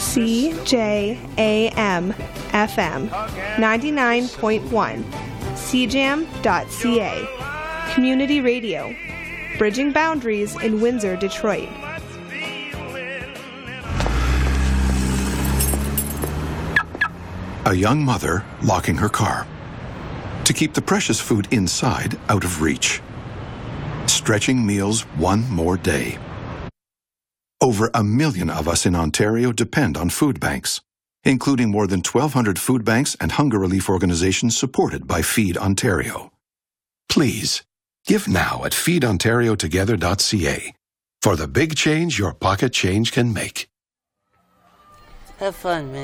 CJAM FM 99.1 CJAM.ca Community Radio, bridging boundaries in Windsor, Detroit. A young mother locking her car to keep the precious food inside out of reach. Stretching meals one more day. Over 1 million of us in Ontario depend on food banks, including more than 1,200 food banks and hunger relief organizations supported by Feed Ontario. Please, give now at feedontariotogether.ca for the big change your pocket change can make. Have fun, man.